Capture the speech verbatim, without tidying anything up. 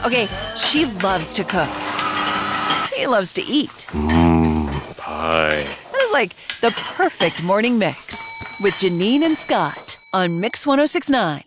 Okay, she loves to cook. He loves to eat. Mmm, pie. That is like the perfect morning mix with Janine and Scott on Mix one oh six point nine.